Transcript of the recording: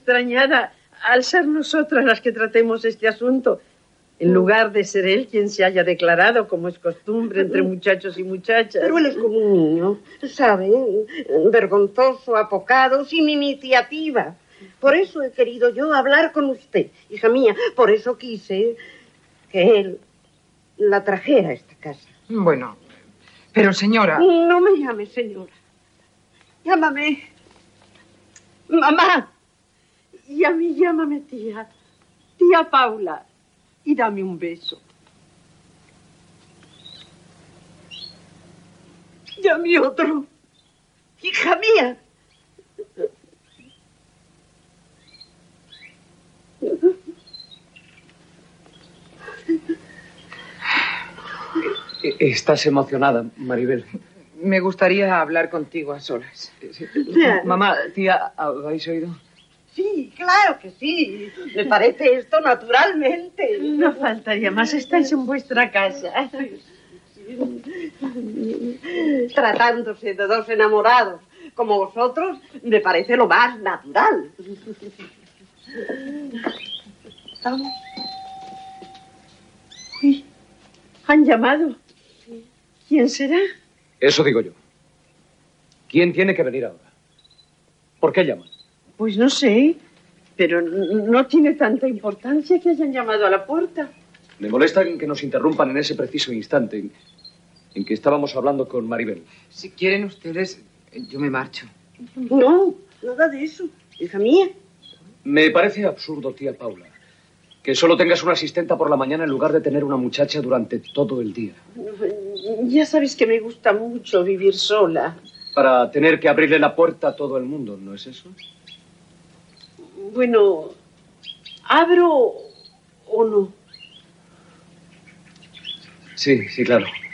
extrañada al ser nosotras las que tratemos este asunto, en lugar de ser él quien se haya declarado, como es costumbre entre muchachos y muchachas. Pero él es como un niño, ¿sabe? Vergonzoso, apocado, sin iniciativa. Por eso he querido yo hablar con usted, hija mía. Por eso quise que él la trajera a esta casa. Bueno, pero señora... No me llame señora. Llámame mamá. Y a mí llámame tía. Tía Paula. Y dame un beso. Y a mí otro. Hija mía. Estás emocionada, Maribel. Me gustaría hablar contigo a solas. Mamá, tía, ¿habéis oído? Sí, claro que sí. Me parece esto naturalmente. No faltaría más. Estáis en vuestra casa. Tratándose de dos enamorados como vosotros, me parece lo más natural. Vamos. Uy, han llamado. ¿Quién será? Eso digo yo. ¿Quién tiene que venir ahora? ¿Por qué llaman? Pues no sé, pero no tiene tanta importancia que hayan llamado a la puerta. Me molesta que nos interrumpan en ese preciso instante en que estábamos hablando con Maribel. Si quieren ustedes, yo me marcho. No, nada de eso, hija mía. Me parece absurdo, tía Paula, que solo tengas una asistenta por la mañana en lugar de tener una muchacha durante todo el día. Ya sabes que me gusta mucho vivir sola. Para tener que abrirle la puerta a todo el mundo, ¿no es eso? Bueno, ¿abro o no? Sí, claro.